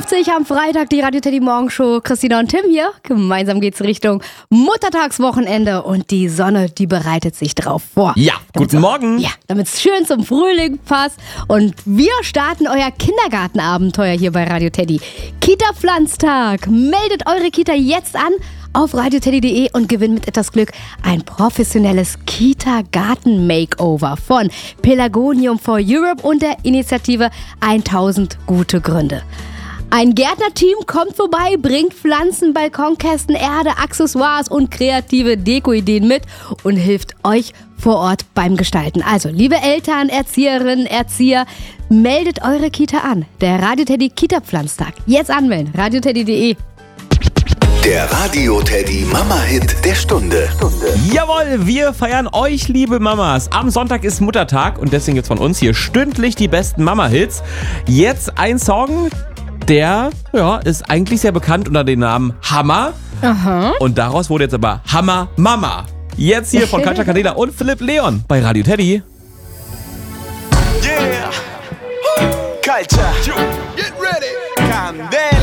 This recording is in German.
8:50 am Freitag, die Radio Teddy Morgenshow. Christina und Tim hier. Gemeinsam geht's Richtung Muttertagswochenende und die Sonne, die bereitet sich drauf vor. Ja, guten Morgen. Ja, damit es schön zum Frühling passt. Und wir starten euer Kindergartenabenteuer hier bei Radio Teddy. Kita-Pflanztag. Meldet eure Kita jetzt an auf radioteddy.de und gewinnt mit etwas Glück ein professionelles Kita-Garten-Makeover von Pelagonium for Europe und der Initiative 1000 gute Gründe. Ein Gärtnerteam kommt vorbei, bringt Pflanzen, Balkonkästen, Erde, Accessoires und kreative Dekoideen mit und hilft euch vor Ort beim Gestalten. Also, liebe Eltern, Erzieherinnen, Erzieher, meldet eure Kita an. Der Radio Teddy Kita-Pflanztag. Jetzt anmelden, radioteddy.de. Der Radio Teddy Mama-Hit der Stunde. Jawohl, wir feiern euch, liebe Mamas. Am Sonntag ist Muttertag und deswegen gibt's von uns hier stündlich die besten Mama-Hits. Jetzt ein Song, der ist eigentlich sehr bekannt unter dem Namen Hammer. Aha. Und daraus wurde jetzt aber Hammer Mama. Jetzt hier von Katja Cadena und Philipp Leon bei Radio Teddy. Yeah. Culture. Get ready. Calm down.